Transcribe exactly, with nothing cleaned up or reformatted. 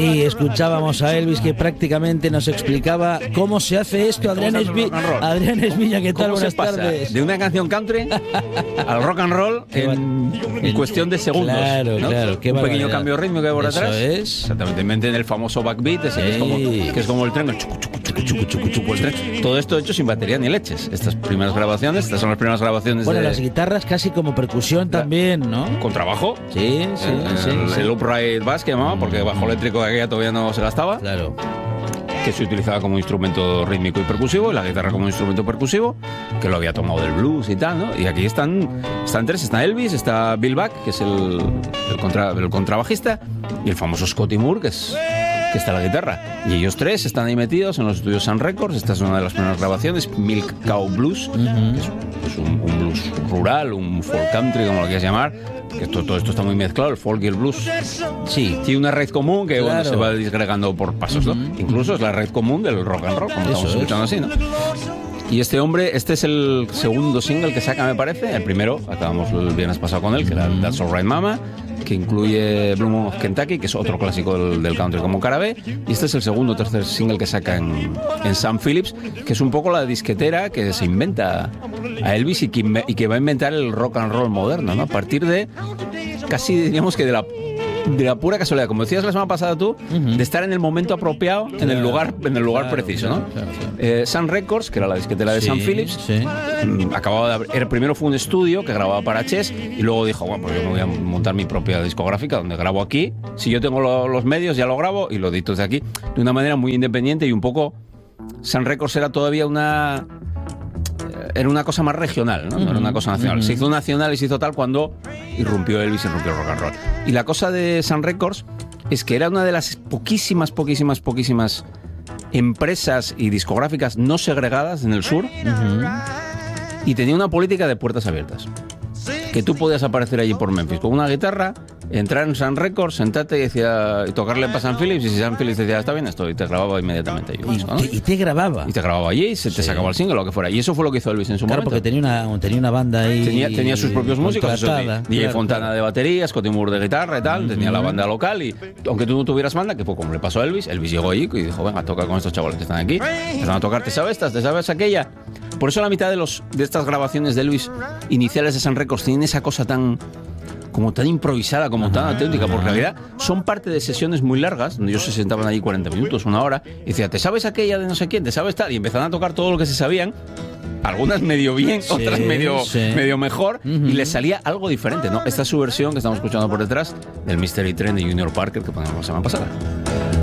Ahí escuchábamos a Elvis, que prácticamente nos explicaba cómo se hace esto. Adrián Esvilla, Adrián Esvilla, ¿qué tal? Buenas tardes. De una canción country al rock and roll en, en cuestión de segundos. Claro, ¿no? claro. Qué un barbaridad. Pequeño cambio rítmico que hay por Eso atrás. es. Exactamente, en el famoso backbeat, ese que es, como, que es como el tren, el chucu, chucu, chucu, chucu, chucu, chucu, el tren. Todo esto hecho sin batería ni leches. Estas primeras grabaciones, estas son las primeras grabaciones bueno, de... las guitarras casi como percusión la, también, ¿no? Con trabajo. Sí, sí, el, sí. El, sí. el upright bass que llamaba, porque el bajo eléctrico de aquella todavía no se gastaba. Claro. Que se utilizaba como instrumento rítmico y percusivo, y la guitarra como instrumento percusivo, que lo había tomado del blues y tal, ¿no? Y aquí están, están tres, está Elvis, está Bill Buck, que es el, el, contra, el contrabajista, y el famoso Scotty Moore, que es... que está la guitarra. Y ellos tres están ahí metidos en los estudios Sun Records. Esta es una de las primeras grabaciones, Milk Cow Blues, uh-huh. que es, es un, un blues rural, un folk country, como lo quieras llamar. Que esto, todo esto está muy mezclado, el folk y el blues. Sí, tiene una red común que claro. bueno, se va disgregando por pasos, ¿no? Uh-huh. Incluso es la red común del rock and roll, como Eso estamos escuchando es. así, ¿no? Y este hombre, este es el segundo single que saca, me parece. El primero, acabamos el viernes pasado con él, que era That's Alright Mama, que incluye Blue Moon of Kentucky, que es otro clásico del, del country como Carabé. Y este es el segundo o tercer single que saca en, en Sam Phillips, que es un poco la disquetera que se inventa a Elvis y que, y que va a inventar el rock and roll moderno, ¿no? A partir de, casi diríamos que de la... de la pura casualidad, como decías la semana pasada tú, uh-huh. de estar en el momento apropiado, claro, en el lugar, en el lugar claro, preciso, claro, ¿no? Claro, claro. Eh, Sun Records, que era la disquetera de sí, Sam Phillips, sí. acababa de, el primero fue un estudio que grababa para Chess y luego dijo, bueno, pues yo me voy a montar mi propia discográfica donde grabo aquí, si yo tengo lo, los medios ya lo grabo y lo edito desde aquí, de una manera muy independiente y un poco... Sun Records era todavía una... era una cosa más regional, ¿no? No era una cosa nacional. Uh-huh. Se hizo nacional y se hizo tal cuando irrumpió Elvis y irrumpió el rock and roll. Y la cosa de Sun Records es que era una de las poquísimas, poquísimas, poquísimas empresas y discográficas no segregadas en el sur. Uh-huh. Y tenía una política de puertas abiertas. Que tú podías aparecer allí por Memphis con una guitarra, entrar en Sun Records, sentarte y, decía, y tocarle para Sam Phillips, y si Sam Phillips decía, está bien esto, y te grababa inmediatamente. Yo, y, ¿no? te, y te grababa. Y te grababa allí, y se te sí. sacaba el single, lo que fuera. Y eso fue lo que hizo Elvis en su claro, momento. Claro, porque tenía una, tenía una banda ahí. Tenía, tenía sus propios músicos, eso, D J claro, Fontana claro. de batería, Scotty Moore de guitarra y tal, uh-huh. tenía la banda local, y aunque tú no tuvieras banda, que fue como le pasó a Elvis, Elvis llegó allí y dijo, venga, toca con estos chavales que están aquí, empezaron a tocar, ¿te sabes estas? ¿Te sabes aquella? Por eso la mitad de, los, de estas grabaciones de Elvis iniciales de Sun Records tienen esa cosa tan... como tan improvisada, como tan auténtica, porque en realidad son parte de sesiones muy largas, donde ellos se sentaban allí cuarenta minutos, una hora, y decían, ¿te sabes aquella de no sé quién? ¿Te sabes tal? Y empezaban a tocar todo lo que se sabían, algunas medio bien, sí, otras medio, sí. medio mejor, uh-huh. y les salía algo diferente, ¿no? Esta es su versión que estamos escuchando por detrás del Mystery Train de Junior Parker que ponemos la semana pasada.